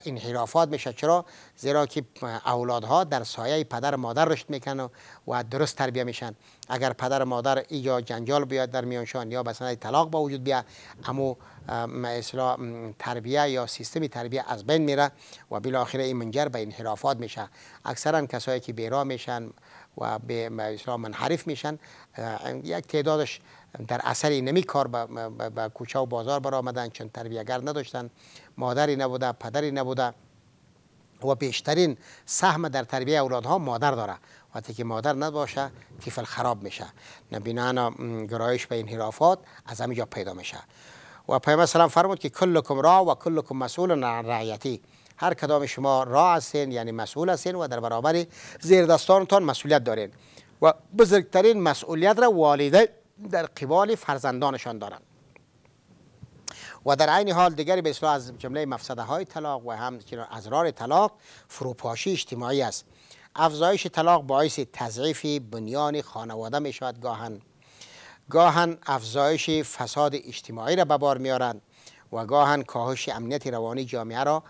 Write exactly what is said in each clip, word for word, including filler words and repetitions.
انحرافات میشه. چرا؟ زیرا که اولادها در سایه پدر مادر رشد میکنن و درست تربیه میشن. اگر پدر مادر اینجا جنجال بیاد در میانشان یا مثلا طلاق با وجود بیاد، اما اصلا تربیه یا سیستم تربیه از بین میره و بالاخره این منجر به انحرافات میشه. اکثرا کسایی که بیرا میشن و به اصلا منحرف میشن، یک تعدادش در اثر نمی کار به کوچه و بازار برآمدن، چون تربیه‌گر نداشتن، مادری نبوده، پدری نبوده و بیشترین سهم در تربیه اولادها مادر داره. وقتی که مادر نباشه طفل خراب میشه. بنابراین گرایش به انحرافات از همینجا پیدا میشه. و پیامبر سلام فرمود که کلکم را و کلکم مسئول عن رعیتی، هر کدام شما را هستین یعنی مسئول هستین و در برابر زیر دستانتان مسئولیت دارین و بزرگترین مسئولیت را والدین در قبال فرزندانشان دارند. و در عین حال دیگری به اصطلاح از جمله مفسده های طلاق و همچنین اضرار طلاق فروپاشی اجتماعی است. افزایش طلاق باعث تضعیف بنیان خانواده می شود، گاهن گاهن افزایش فساد اجتماعی را به بار میارند و گاهن کاهش امنیت روانی جامعه را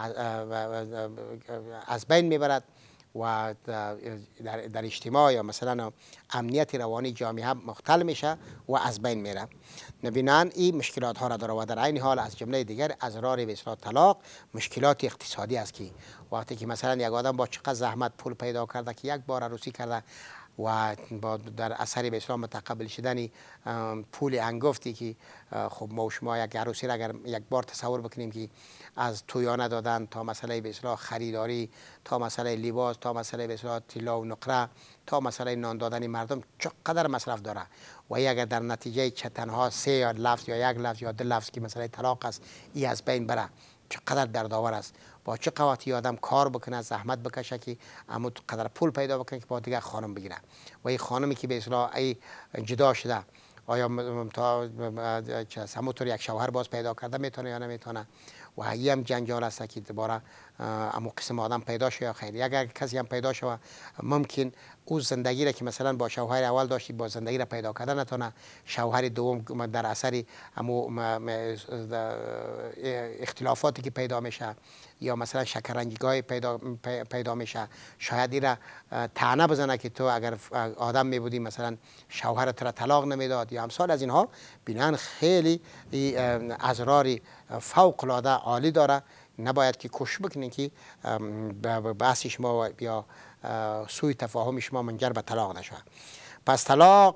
از بین میبرد و در اجتماع یا مثلا امنیت روانی جامعه مختل میشه و از بین میره. نبینن این مشکلات ها را داره و در عین حال از جمله دیگر اضرار به اصطلاح طلاق مشکلات اقتصادی است که وقتی که مثلا یک آدم با چقدر زحمت پول پیدا کرده که یک بار عروسی کرده و با در اثر به اصطلاح متقبل شدن پول انگفتی که خب ما و شما یک عروسی را اگر یک بار تصور بکنیم که از تویانه دادن تا مسئله به اصطلاح خریداری تا مسئله لباس تا مسئله به اصطلاح طلا و نقره تا مسئله نان دادن مردم چقدر مصرف داره و اگر در نتیجه چه تنها سه یا لفظ یا یک لفظ یا دو لفظ که مسئله طلاق است ای از بین بره چقدر دردآور است. با چه قواتی آدم کار بکنه زحمت بکشه که اما قدر پول پیدا بکنه که با دیگه خانم بگیره و این خانمی که به اصطلاح ای جدا شده آیا تا همونطور یک شوهر باز پیدا کرده میتونه یا نمیتونه و هایی هم جنجال است که دوباره اما قسم آدم پیدا شد یا خیر. اگر کسی هم پیدا شد ممکن او زندگی را که مثلا با شوهر اول داشتی با زندگی را پیدا کردن نتونه، شوهر دوم در اثر اما اختلافاتی که پیدا میشه یا مثلا شکرنجیگاه پیدا پیدا میشه شاید این را طعنه بزنه که تو اگر آدم می بودی مثلا شوهرت را طلاق نمیداد یا امثال از اینها. بنان خیلی اضرار فوق العاده عالی داره. نباید که کوشش بکنین که بحث شما یا سوء تفاهم شما منجر به طلاق نشه. پس طلاق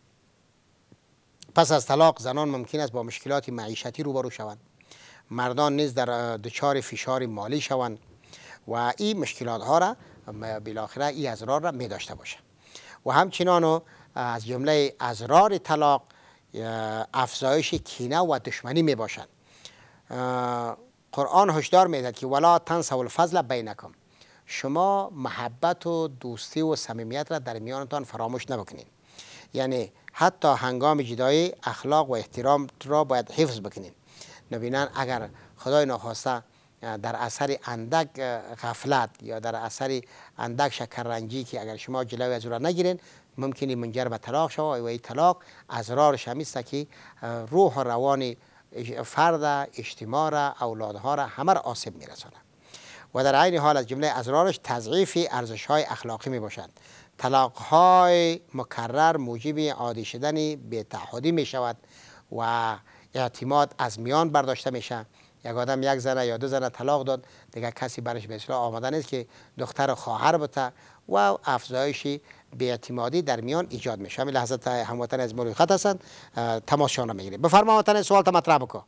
پس از طلاق زنان ممکن است با مشکلات معیشتی روبرو شوند. مردان نیز در دچار فشار مالی شوند و این مشکلات ها را بالاخره این اضرار را می داشته باشه. و همچنان از جمله اضرار طلاق افزایش کینه و دشمنی می باشد. قرآن هشدار میدهد که ولا تنسوا الفضل بینکم، شما محبت و دوستی و صمیمیت را در میانتان فراموش نبکنید. یعنی حتی هنگام جدایی اخلاق و احترام را باید حفظ بکنید. نبینن اگر خدای ناخواسته در اثر اندک غفلت یا در اثر اندک شکررنجی که اگر شما جلوی از او را نگیرین ممکنه منجر به طلاق شود و این طلاق اضرارش هم است که روح و روان فرد، اجتماع را، اولادها را همه را آسیب میرساند. و در عین حال از جمله اضرارش تضعیف ارزش‌های اخلاقی می باشد. طلاق‌های مکرر موجب عادی شدن بی‌تعهدی می شود و اعتماد از میان برداشته میشه. یک آدم یک زنه یا دو زنه طلاق داد دیگه کسی برش به اصطلاح آماده نیست که دختر و خواهر بته و افزایش بی‌اعتمادی در میان ایجاد میشه. همین لحظات هموطن از موری خط هستند، تماسشان را میگیریم. بفرما هموطن سوال تا مطرح بکن.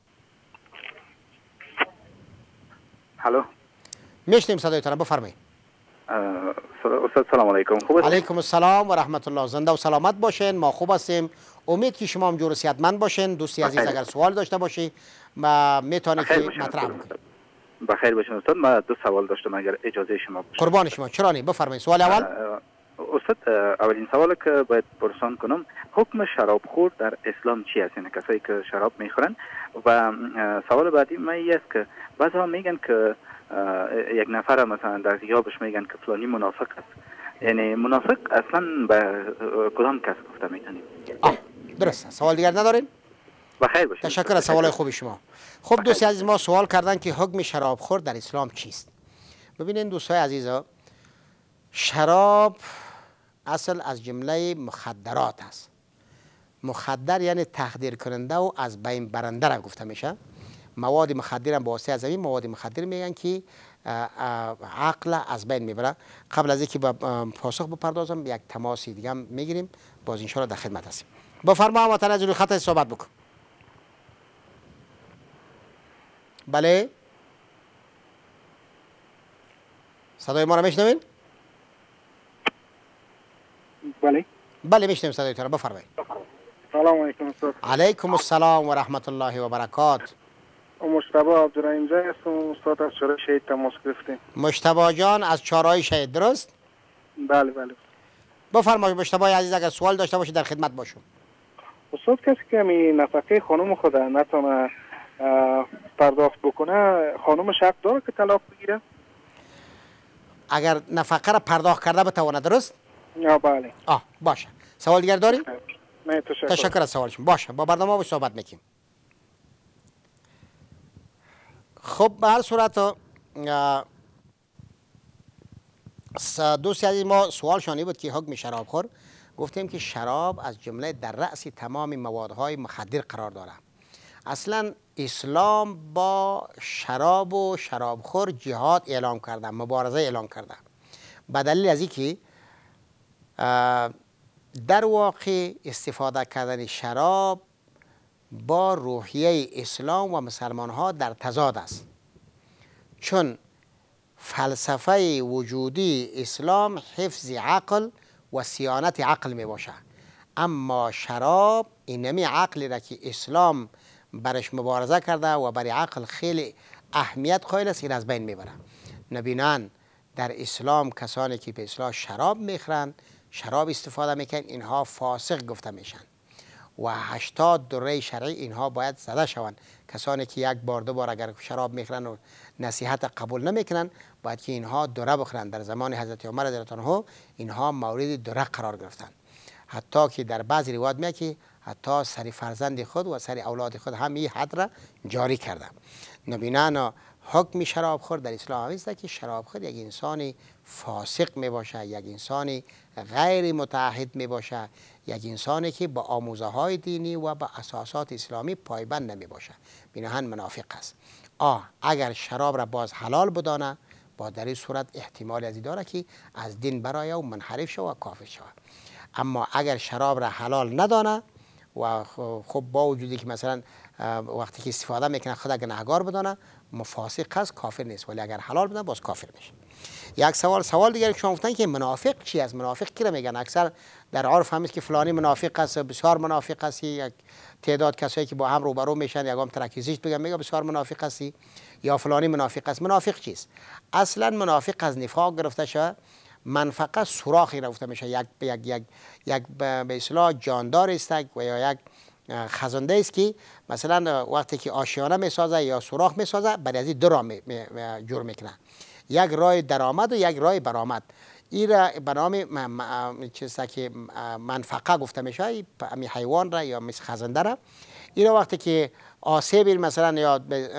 الو میشنیم صدایتان، بفرمایید. استاد سلام علیکم. خوب هستید؟ علیکم السلام و رحمت الله. زنده و سلامت باشین. ما خوب هستیم. امید که شما هم جور صحتمند باشین. دوستی عزیز اگر سوال داشته باشی ما میتونه که مطرح بکنید. بخیر باشین استاد. من دو سوال داشتم اگر اجازه شما باشه. قربان شما. چرا نه؟ بفرمایید. سوال اول. استاد اولین سوالی که باید پرسان کنم حکم شرابخور در اسلام چی است؟ یعنی کسایی که شراب میخورن. و سوال بعدی من این است که بعضا میگن که یک نفر مثلا در غیابش میگن که فلانی منافق است. یعنی منافق اصلا به کدام کس گفته میتونیم؟ درست. سوال دیگر ندارین؟ بخیر باشید. تشکر از سوال خوب شما. خب دوستی عزیز ما سوال کردن که حکم شرابخور در اسلام چیست؟ ببینید دوستای عزیزا، شراب اصل از جمله مخدرات است. مخدر یعنی تخدیر کننده و از بین برنده را گفته میشه. مواد مخدر هم با واسطه از این مواد مخدر میگن که عقل از بین میبره. قبل از اینکه به پاسخ بپردازم یک تماسی دیگه هم میگیریم، باز ان شاء الله در خدمت هستیم. بفرمایید وطن از روی خط صحبت بکن. بله صدای ما را میشنوین؟ بله بله میشنویم صدای تو را، بفرمایید. سلام علیکم استاد. علیکم السلام و رحمت الله و برکات. مجتبی عبدالرحیم زی هستم استاد، از چهارراه شهید تماس گرفتیم. مجتبی جان از چهارراه شهید، درست؟ بله بله بفرمایید مجتبی عزیز، اگر سوال داشته باشید در خدمت باشم. استاد، کسی که می نفقه خانم خود نتونه پرداخت بکنه، خانم شک داره که طلاق بگیره؟ اگر نفقه را پرداخت کرده بتونه، درست؟ یا بله. آه باشه. سوال دیگر داری؟ نه تشکر. تشکر از سوالشون. باشه با برنامه با صحبت میکنیم. خب به هر صورت دوستی عزیز ما سوال شانی بود که حکم شراب خور. گفتیم که شراب از جمله در رأس تمام موادهای مخدر قرار داره. اصلا اسلام با شراب و شرابخور جهاد اعلام کرده، مبارزه اعلام کرده. به دلیل از اینکه در واقع استفاده کردن شراب با روحیه اسلام و مسلمان ها در تضاد است، چون فلسفه وجودی اسلام حفظ عقل و صیانت عقل می باشه، اما شراب اینمی عقلی را که اسلام برش مبارزه کرده و برای عقل خیلی اهمیت قائل است، این از بین میبره. نبینان در اسلام کسانی که به اصطلاح شراب میخورن، شراب استفاده میکنن، اینها فاسق گفته میشن و هشتاد دره شرعی اینها باید زده شوند. کسانی که یک بار دو بار اگر شراب میخورن و نصیحت قبول نمیکنن، باید که اینها دره بخورن. در زمان حضرت عمر رضی الله عنه اینها مورد دره قرار گرفتن، حتی که در بعضی روایات میگه که حتی سر فرزند خود و سر اولاد خود هم این حد را جاری کرده. نبینان حکم شرابخور در اسلام است که شرابخور یک انسانی فاسق می باشه، یک انسانی غیر متعهد می باشه، یک انسانی که با آموزه های دینی و با اساسات اسلامی پایبند نمی باشه، بناهن منافق است. آه اگر شراب را باز حلال بدانه، با در این صورت احتمال ازی داره که از دین برای و منحرف شود و کافر شود. اما اگر شراب را حلال ندانه و خب با وجودی که مثلا وقتی که استفاده میکنه خود گناهگار بدانه، مفاسق است، کافر نیست، ولی اگر حلال بدانه باز کافر میشه. یک سوال سوال دیگری که شما گفتن که منافق چی است؟ منافق کی را میگن؟ اکثر در عرف هم است که فلانی منافق است، بسیار منافق است. یک تعداد کسایی که با هم روبرو میشن یگام ترکیزیش بگن میگه بسیار منافق هستی یا فلانی منافق است. منافق چیست؟ اصلا منافق از نفاق گرفته شده. منفقه سوراخی رفته میشه، یک یک یک یک به اصطلاح جاندار است و یا یک خزنده است که مثلا وقتی که آشیانه میسازه یا سوراخ میسازه، بعد از این دو راه می جور میکنه، یک راه درآمد و یک راه برآمد. این را به نام چیزی که منفقه گفته میشه، همین حیوان را یا مثل خزنده را، این را وقتی که آسیب مثلا یا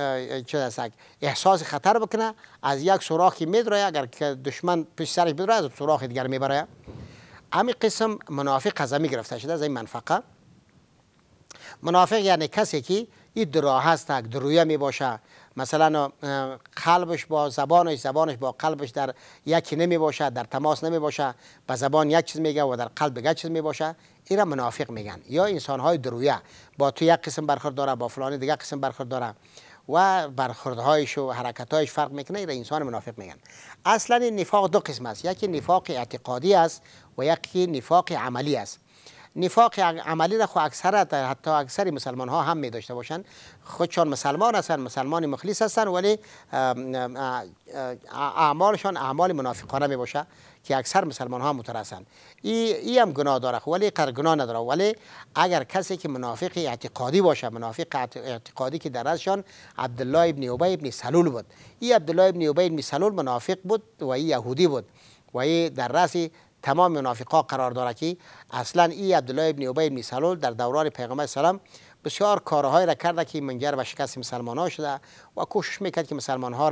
چه احساس خطر بکنه، از یک سوراخی میدره، اگر که دشمن پیش سرش بدره از سوراخ دیگر میبره. همین قسم منافق از همین گرفته شده، از این منفقه. منافق یعنی کسی که این درا هست، درویه می باشه، مثلا قلبش با زبانش، زبانش با قلبش در یکی نمی باشه، در تماس نمی باشه، با زبان یک چیز میگه و در قلب یک چیز می باشه، این را منافق میگن. یا انسان های درویه، با تو یک قسم برخورد داره، با فلانی دیگه قسم برخورد داره و برخوردهایش و حرکتهایش فرق میکنه، این را انسان منافق میگن. اصلا این نفاق دو قسم است، یکی نفاق اعتقادی است و یکی نفاق عملی است. نفاق عملی را خو اکثر حتی اکثر مسلمان ها هم می داشته باشند، خودشان مسلمان هستند، مسلمان مخلص هستند، ولی اعمالشان اعمال منافقانه می باشه که اکثر مسلمان ها مترسند. این ای هم گناه داره ولی قر گناه نداره. ولی اگر کسی که منافق اعتقادی باشه، منافق اعتقادی که در ازشان عبدالله ابن ابی ابن سلول بود، این عبدالله ابن ابی ابن سلول منافق بود و این یهودی بود و این در رأس تمام منافقا قرار داره که اصلا این عبدالله ابن ابی ابن سلول در دوران پیغمبر سلام بسیار کارهای را کرده که منجر به شکست مسلمان ها شده و کوشش میکرد که مسلمان ها